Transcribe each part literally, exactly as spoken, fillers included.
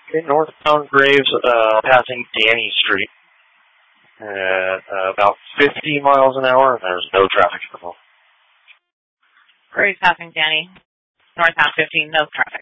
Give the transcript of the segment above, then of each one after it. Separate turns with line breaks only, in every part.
Okay, northbound Graves, uh, passing Danny Street at uh, about fifty miles an hour, and there's no traffic at the moment.
Graves passing Danny, northbound fifteen, no traffic.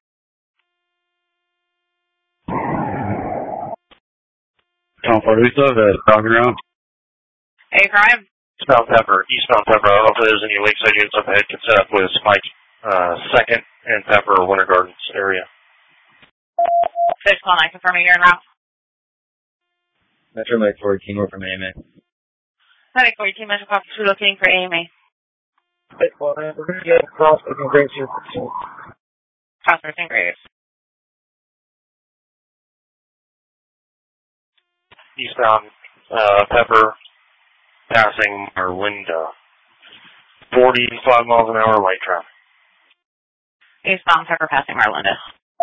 Tom Faruso, the Falcon Round.
A crime.
Eastbound Pepper, eastbound Pepper. I don't know if there's any lakeside units up ahead. Can set up with Spike, uh, second and Pepper, Winter Gardens area.
six one nine, confirming you're en route.
Metro Lake fourteen, we're from A M A.
Medic fourteen, Metro Fox two, locating for A M A.
six one nine, we're going to get across the Graves here.
Crossing Graves.
Eastbound uh, Pepper, passing Marlinda. forty-five miles an hour, light traffic.
Eastbound Pepper, passing Marlinda.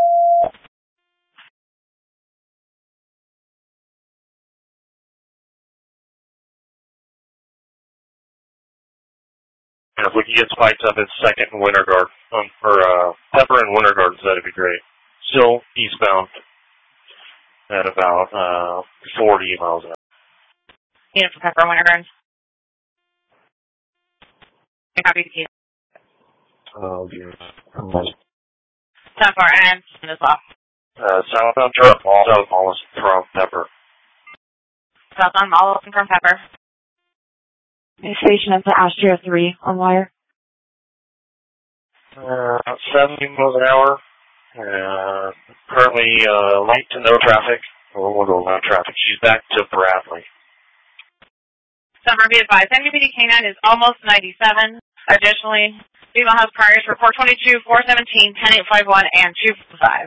And if we can get spikes up at second and Winter Guard, um, or uh, Pepper and Winter Gardens, that'd be great. Still eastbound at about uh, forty miles an hour.
Unit for Pepper, Winter Gardens. Copy the key.
Oh, dear.
ten four, and as well.
Uh, southbound truck, south Wallace from Pepper.
Southbound Mall, looking from Pepper.
Station up to Astro three on wire.
Uh, about seventy miles an hour. Uh, currently, uh, light to no traffic. Or we'll go no traffic. She's back to Bradley.
Summer, be advised, N U P D K nine is almost ninety-seven. Additionally, female has priors for four twenty-two, four seventeen, ten eight five one, and two five.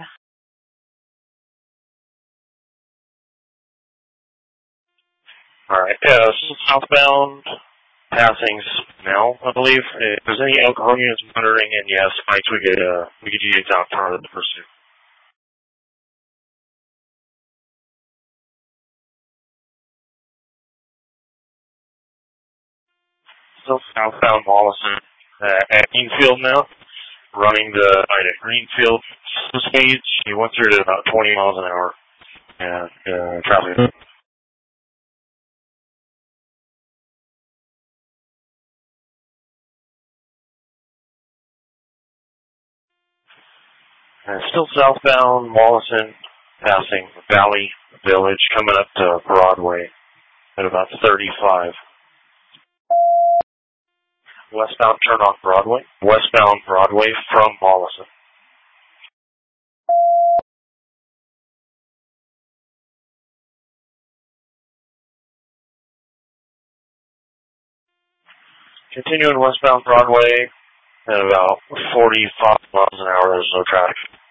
Alright, uh, southbound, passing Smell, I believe. If there's any alcohol units monitoring, and yes, spikes, we could, uh, we could use out front of the pursuit. Still southbound Wallison, uh, at Greenfield now, running the line at Greenfield speed. She went through to about twenty miles an hour, and, uh, traffic. Uh, still southbound Wallison, passing Valley Village, coming up to Broadway at about thirty-five. Westbound turn on Broadway. Westbound Broadway from Wallison. Continuing westbound Broadway at about forty-five miles an hour. There's no traffic.